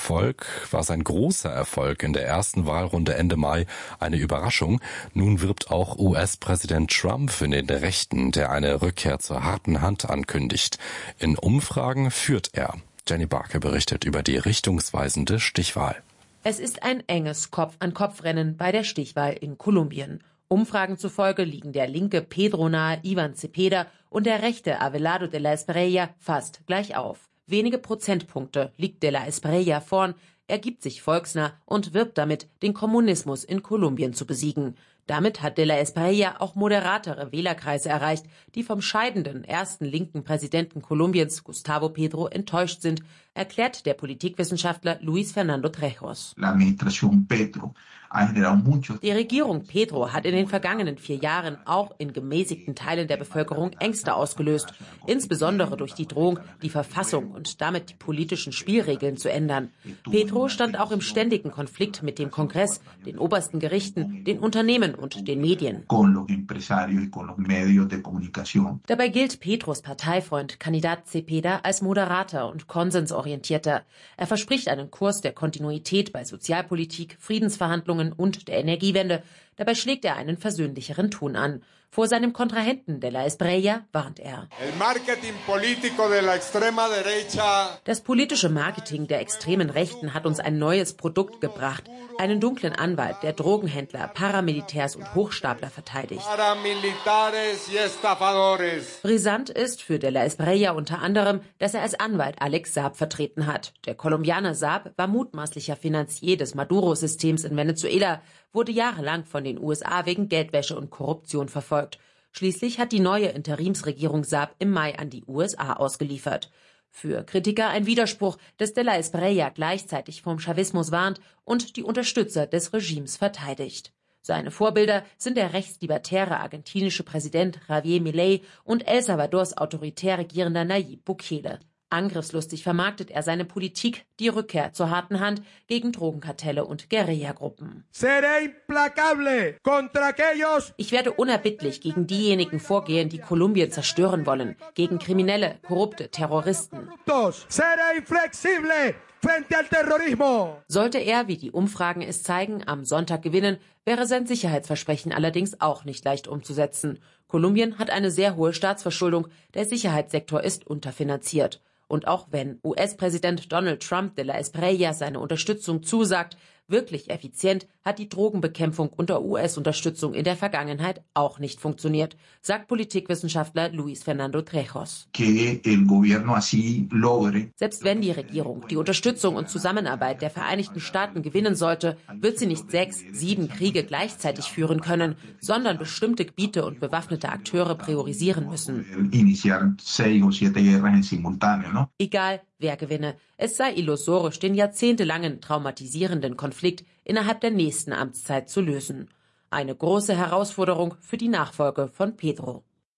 Erfolg, war sein großer Erfolg in der ersten Wahlrunde Ende Mai eine Überraschung. Nun wirbt auch US-Präsident Trump für den Rechten, der eine Rückkehr zur harten Hand ankündigt. In Umfragen führt er. Jenny Barker berichtet über die richtungsweisende Stichwahl. Es ist ein enges Kopf-an-Kopf-Rennen bei der Stichwahl in Kolumbien. Umfragen zufolge liegen der linke Pedro-nahe Ivan Cepeda und der rechte Abelardo de la Espriella fast gleich auf. Wenige Prozentpunkte liegt de la Espriella vorn. Er gibt sich volksnah und wirbt damit, den Kommunismus in Kolumbien zu besiegen. Damit hat de la Espriella auch moderatere Wählerkreise erreicht, die vom scheidenden ersten linken Präsidenten Kolumbiens, Gustavo Petro, enttäuscht sind, erklärt der Politikwissenschaftler Luis Fernando Trejos. Die Regierung Petro hat in den vergangenen 4 Jahren auch in gemäßigten Teilen der Bevölkerung Ängste ausgelöst, insbesondere durch die Drohung, die Verfassung und damit die politischen Spielregeln zu ändern. Petro stand auch im ständigen Konflikt mit dem Kongress, den obersten Gerichten, den Unternehmen und den Medien. Dabei gilt Petros Parteifreund, Kandidat Cepeda, als moderater und konsensorientierter. Er verspricht einen Kurs der Kontinuität bei Sozialpolitik, Friedensverhandlungen und der Energiewende. Dabei schlägt er einen versöhnlicheren Ton an. Vor seinem Kontrahenten de la Espriella warnt er. Das politische Marketing der extremen Rechten hat uns ein neues Produkt gebracht. Einen dunklen Anwalt, der Drogenhändler, Paramilitärs und Hochstapler verteidigt. Brisant ist für de la Espriella unter anderem, dass er als Anwalt Alex Saab vertreten hat. Der Kolumbianer Saab war mutmaßlicher Finanzier des Maduro-Systems in Venezuela, wurde jahrelang von den USA wegen Geldwäsche und Korruption verfolgt. Schließlich hat die neue Interimsregierung Saab im Mai an die USA ausgeliefert. Für Kritiker ein Widerspruch, dass de la Espriella gleichzeitig vom Chavismus warnt und die Unterstützer des Regimes verteidigt. Seine Vorbilder sind der rechtslibertäre argentinische Präsident Javier Milei und El Salvadors autoritär regierender Nayib Bukele. Angriffslustig vermarktet er seine Politik, die Rückkehr zur harten Hand gegen Drogenkartelle und Guerillagruppen. Ich werde unerbittlich gegen diejenigen vorgehen, die Kolumbien zerstören wollen, gegen Kriminelle, korrupte Terroristen. Sollte er, wie die Umfragen es zeigen, am Sonntag gewinnen, wäre sein Sicherheitsversprechen allerdings auch nicht leicht umzusetzen. Kolumbien hat eine sehr hohe Staatsverschuldung, der Sicherheitssektor ist unterfinanziert. Und auch wenn US-Präsident Donald Trump de la Espriella seine Unterstützung zusagt, wirklich effizient hat die Drogenbekämpfung unter US-Unterstützung in der Vergangenheit auch nicht funktioniert, sagt Politikwissenschaftler Luis Fernando Trejos. Selbst wenn die Regierung die Unterstützung und Zusammenarbeit der Vereinigten Staaten gewinnen sollte, wird sie nicht 6, 7 Kriege gleichzeitig führen können, sondern bestimmte Gebiete und bewaffnete Akteure priorisieren müssen. Egal, wer gewinne, es sei illusorisch, den jahrzehntelangen traumatisierenden Konflikt innerhalb der nächsten Amtszeit zu lösen. Eine große Herausforderung für die Nachfolge von Petro.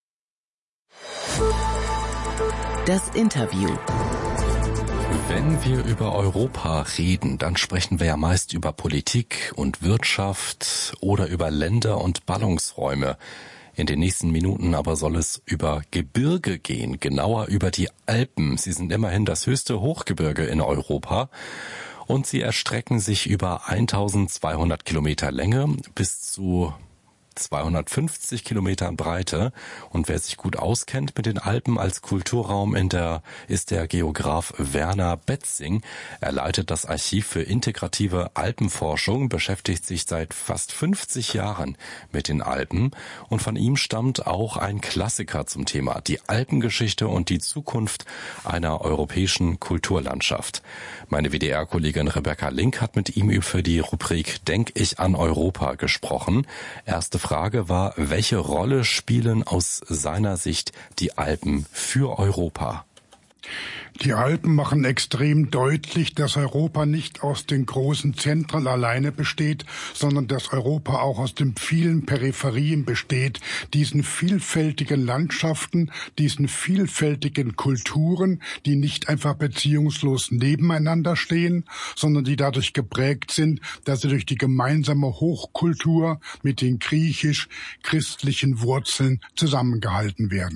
Das Interview. Wenn wir über Europa reden, dann sprechen wir ja meist über Politik und Wirtschaft oder über Länder und Ballungsräume. In den nächsten Minuten aber soll es über Gebirge gehen, genauer über die Alpen. Sie sind immerhin das höchste Hochgebirge in Europa und sie erstrecken sich über 1200 Kilometer Länge bis zu 250 Kilometern Breite. Und wer sich gut auskennt mit den Alpen als Kulturraum ist der Geograf Werner Betzing. Er leitet das Archiv für integrative Alpenforschung, beschäftigt sich seit fast 50 Jahren mit den Alpen. Und von ihm stammt auch ein Klassiker zum Thema, die Alpengeschichte und die Zukunft einer europäischen Kulturlandschaft. Meine WDR-Kollegin Rebecca Link hat mit ihm für die Rubrik Denk ich an Europa gesprochen. Erste Frage war, welche Rolle spielen aus seiner Sicht die Alpen für Europa? Die Alpen machen extrem deutlich, dass Europa nicht aus den großen Zentren alleine besteht, sondern dass Europa auch aus den vielen Peripherien besteht, diesen vielfältigen Landschaften, diesen vielfältigen Kulturen, die nicht einfach beziehungslos nebeneinander stehen, sondern die dadurch geprägt sind, dass sie durch die gemeinsame Hochkultur mit den griechisch-christlichen Wurzeln zusammengehalten werden.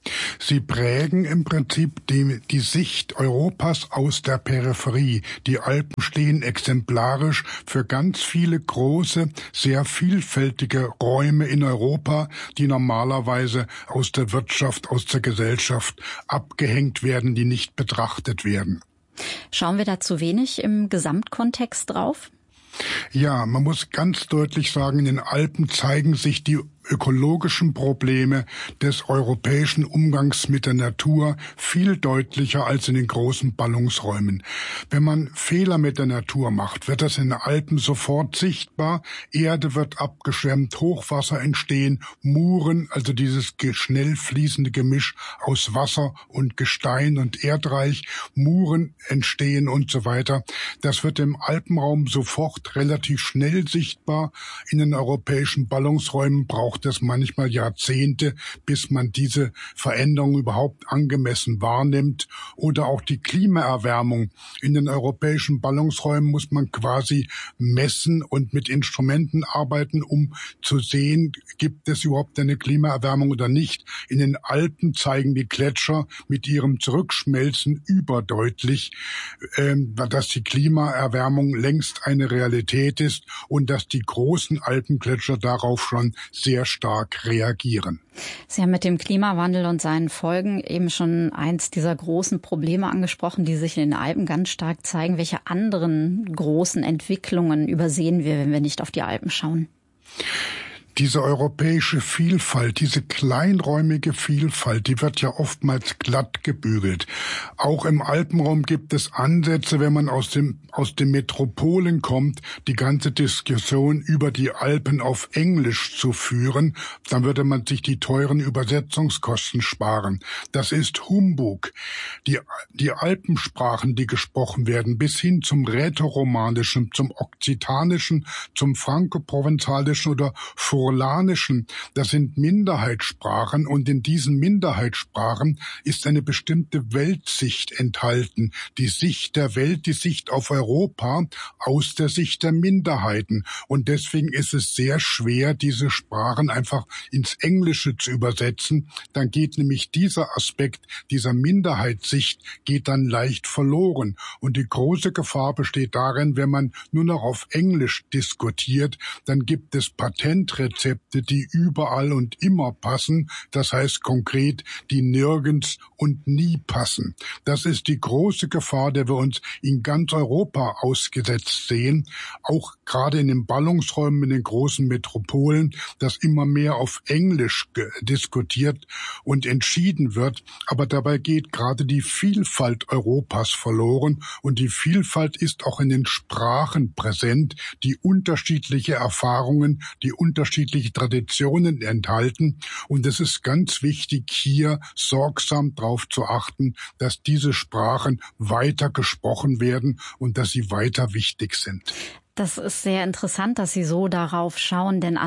Sie prägen im Prinzip die Sicht Europas aus der Peripherie. Die Alpen stehen exemplarisch für ganz viele große, sehr vielfältige Räume in Europa, die normalerweise aus der Wirtschaft, aus der Gesellschaft abgehängt werden, die nicht betrachtet werden. Schauen wir da zu wenig im Gesamtkontext drauf? Ja, man muss ganz deutlich sagen, in den Alpen zeigen sich die ökologischen Probleme des europäischen Umgangs mit der Natur viel deutlicher als in den großen Ballungsräumen. Wenn man Fehler mit der Natur macht, wird das in den Alpen sofort sichtbar. Erde wird abgeschwemmt, Hochwasser entstehen, Muren, also dieses schnell fließende Gemisch aus Wasser und Gestein und Erdreich, Muren entstehen und so weiter. Das wird im Alpenraum sofort relativ schnell sichtbar. In den europäischen Ballungsräumen braucht es manchmal Jahrzehnte, bis man diese Veränderung überhaupt angemessen wahrnimmt. Oder auch die Klimaerwärmung. In den europäischen Ballungsräumen muss man quasi messen und mit Instrumenten arbeiten, um zu sehen, gibt es überhaupt eine Klimaerwärmung oder nicht. In den Alpen zeigen die Gletscher mit ihrem Zurückschmelzen überdeutlich, dass die Klimaerwärmung längst eine Realität ist und dass die großen Alpengletscher darauf schon sehr stark reagieren. Sie haben mit dem Klimawandel und seinen Folgen eben schon eins dieser großen Probleme angesprochen, die sich in den Alpen ganz stark zeigen. Welche anderen großen Entwicklungen übersehen wir, wenn wir nicht auf die Alpen schauen? Diese europäische Vielfalt, diese kleinräumige Vielfalt, die wird ja oftmals glatt gebügelt. Auch im Alpenraum gibt es Ansätze, wenn man aus den Metropolen kommt, die ganze Diskussion über die Alpen auf Englisch zu führen. Dann würde man sich die teuren Übersetzungskosten sparen. Das ist Humbug. Die Alpensprachen, die gesprochen werden, bis hin zum Rätoromanischen, zum Okzitanischen, zum Franko-Provenzalischen oder Furlanischen, das sind Minderheitssprachen und in diesen Minderheitssprachen ist eine bestimmte Weltsicht enthalten. Die Sicht der Welt, die Sicht auf Europa aus der Sicht der Minderheiten. Und deswegen ist es sehr schwer, diese Sprachen einfach ins Englische zu übersetzen. Dann geht nämlich dieser Aspekt dieser Minderheitssicht geht dann leicht verloren. Und die große Gefahr besteht darin, wenn man nur noch auf Englisch diskutiert, dann gibt es Patentrezepte, die überall und immer passen, das heißt konkret, die nirgends und nie passen. Das ist die große Gefahr, der wir uns in ganz Europa ausgesetzt sehen, auch gerade in den Ballungsräumen, in den großen Metropolen, dass immer mehr auf Englisch diskutiert und entschieden wird, aber dabei geht gerade die Vielfalt Europas verloren und die Vielfalt ist auch in den Sprachen präsent, die unterschiedliche Erfahrungen, die unterschiedliche Traditionen enthalten. Und es ist ganz wichtig, hier sorgsam darauf zu achten, dass diese Sprachen weiter gesprochen werden und dass sie weiter wichtig sind. Das ist sehr interessant, dass Sie so darauf schauen, denn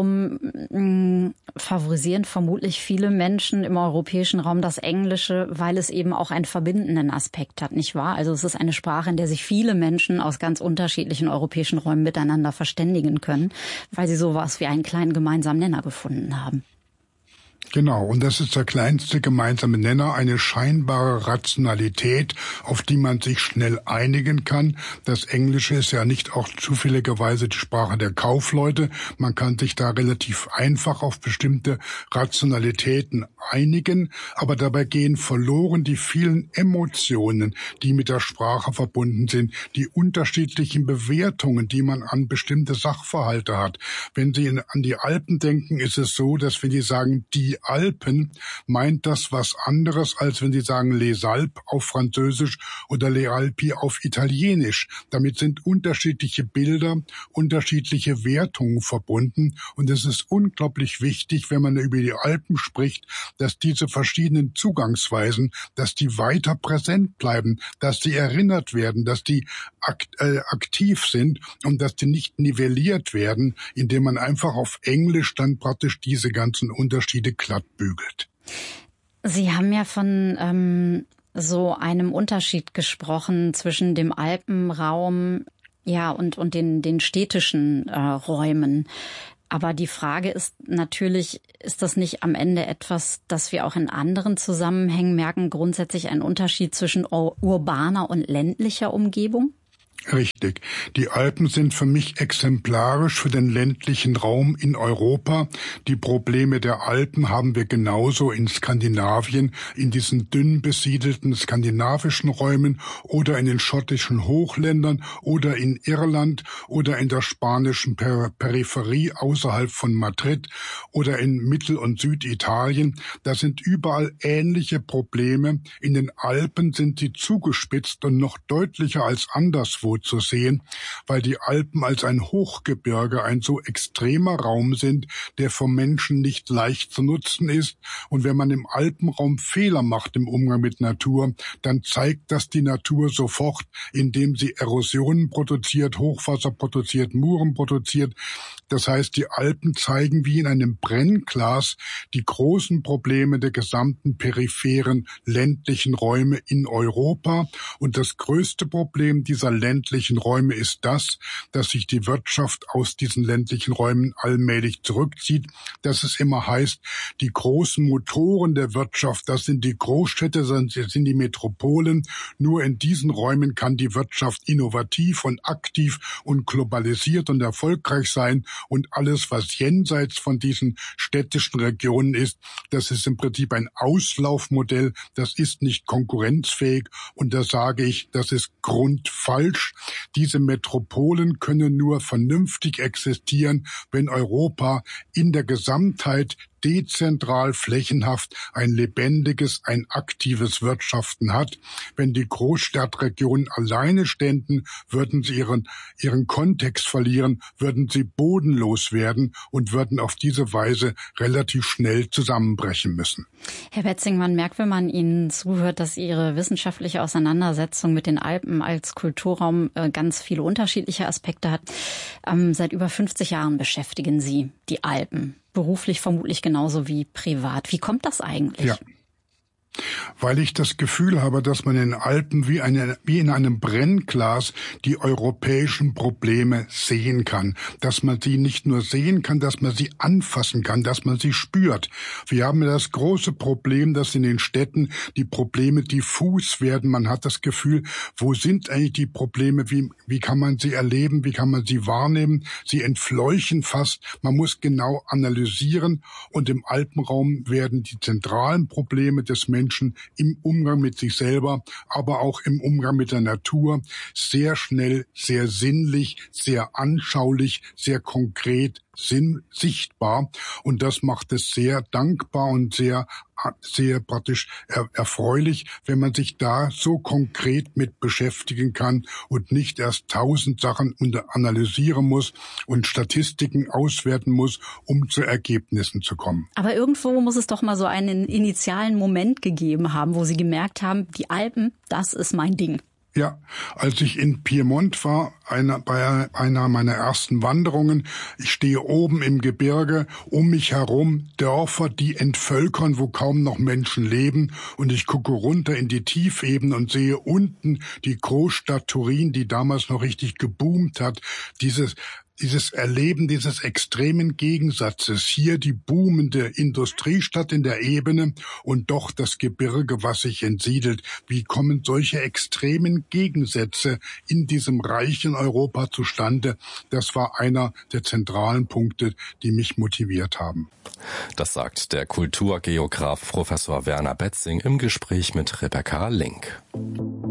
andersrum favorisieren vermutlich viele Menschen im europäischen Raum das Englische, weil es eben auch einen verbindenden Aspekt hat, nicht wahr? Also es ist eine Sprache, in der sich viele Menschen aus ganz unterschiedlichen europäischen Räumen miteinander verständigen können, weil sie sowas wie einen kleinen gemeinsamen Nenner gefunden haben. Genau, und das ist der kleinste gemeinsame Nenner, eine scheinbare Rationalität, auf die man sich schnell einigen kann. Das Englische ist ja nicht auch zufälligerweise die Sprache der Kaufleute. Man kann sich da relativ einfach auf bestimmte Rationalitäten einigen, aber dabei gehen verloren die vielen Emotionen, die mit der Sprache verbunden sind, die unterschiedlichen Bewertungen, die man an bestimmte Sachverhalte hat. Wenn Sie an die Alpen denken, ist es so, dass wenn Sie sagen, die Alpen, meint das was anderes, als wenn Sie sagen Les Alpes auf Französisch oder Les Alpi auf Italienisch. Damit sind unterschiedliche Bilder, unterschiedliche Wertungen verbunden und es ist unglaublich wichtig, wenn man über die Alpen spricht, dass diese verschiedenen Zugangsweisen, dass die weiter präsent bleiben, dass die erinnert werden, dass die aktiv sind und dass die nicht nivelliert werden, indem man einfach auf Englisch dann praktisch diese ganzen Unterschiede glatt bügelt. Sie haben ja von so einem Unterschied gesprochen zwischen dem Alpenraum und den städtischen Räumen. Aber die Frage ist natürlich, ist das nicht am Ende etwas, das wir auch in anderen Zusammenhängen merken, grundsätzlich ein Unterschied zwischen urbaner und ländlicher Umgebung? Richtig. Die Alpen sind für mich exemplarisch für den ländlichen Raum in Europa. Die Probleme der Alpen haben wir genauso in Skandinavien, in diesen dünn besiedelten skandinavischen Räumen oder in den schottischen Hochländern oder in Irland oder in der spanischen Peripherie außerhalb von Madrid oder in Mittel- und Süditalien. Da sind überall ähnliche Probleme. In den Alpen sind sie zugespitzt und noch deutlicher als anderswo zu sehen, weil die Alpen als ein Hochgebirge ein so extremer Raum sind, der vom Menschen nicht leicht zu nutzen ist. Und wenn man im Alpenraum Fehler macht im Umgang mit Natur, dann zeigt das die Natur sofort, indem sie Erosionen produziert, Hochwasser produziert, Muren produziert. Das heißt, die Alpen zeigen wie in einem Brennglas die großen Probleme der gesamten peripheren ländlichen Räume in Europa. Und das größte Problem dieser ländlichen Räume ist das, dass sich die Wirtschaft aus diesen ländlichen Räumen allmählich zurückzieht. Dass es immer heißt, die großen Motoren der Wirtschaft, das sind die Großstädte, das sind die Metropolen. Nur in diesen Räumen kann die Wirtschaft innovativ und aktiv und globalisiert und erfolgreich sein. Und alles, was jenseits von diesen städtischen Regionen ist, das ist im Prinzip ein Auslaufmodell, das ist nicht konkurrenzfähig. Und da sage ich, das ist grundfalsch. Diese Metropolen können nur vernünftig existieren, wenn Europa in der Gesamtheit dezentral, flächenhaft ein lebendiges, ein aktives Wirtschaften hat. Wenn die Großstadtregionen alleine ständen, würden sie ihren Kontext verlieren, würden sie bodenlos werden und würden auf diese Weise relativ schnell zusammenbrechen müssen. Herr Betzing, man merkt, wenn man Ihnen zuhört, dass Ihre wissenschaftliche Auseinandersetzung mit den Alpen als Kulturraum ganz viele unterschiedliche Aspekte hat. Seit über 50 Jahren beschäftigen Sie die Alpen. Beruflich vermutlich genauso wie privat. Wie kommt das eigentlich? Ja. Weil ich das Gefühl habe, dass man in den Alpen wie in einem Brennglas die europäischen Probleme sehen kann. Dass man sie nicht nur sehen kann, dass man sie anfassen kann, dass man sie spürt. Wir haben ja das große Problem, dass in den Städten die Probleme diffus werden. Man hat das Gefühl, wo sind eigentlich die Probleme? Wie kann man sie erleben? Wie kann man sie wahrnehmen? Sie entfleuchen fast. Man muss genau analysieren. Und im Alpenraum werden die zentralen Probleme des Menschen im Umgang mit sich selber, aber auch im Umgang mit der Natur sehr schnell, sehr sinnlich, sehr anschaulich, sehr konkret sichtbar. Und das macht es sehr dankbar und sehr praktisch erfreulich, wenn man sich da so konkret mit beschäftigen kann und nicht erst 1000 Sachen analysieren muss und Statistiken auswerten muss, um zu Ergebnissen zu kommen. Aber irgendwo muss es doch mal so einen initialen Moment gegeben haben, wo Sie gemerkt haben, die Alpen, das ist mein Ding. Ja, als ich in Piemont war, bei einer meiner ersten Wanderungen, ich stehe oben im Gebirge, um mich herum Dörfer, die entvölkern, wo kaum noch Menschen leben, und ich gucke runter in die Tiefebene und sehe unten die Großstadt Turin, die damals noch richtig geboomt hat, dieses Erleben dieses extremen Gegensatzes, hier die boomende Industriestadt in der Ebene und doch das Gebirge, was sich entsiedelt. Wie kommen solche extremen Gegensätze in diesem reichen Europa zustande? Das war einer der zentralen Punkte, die mich motiviert haben. Das sagt der Kulturgeograf Professor Werner Betzing im Gespräch mit Rebecca Link.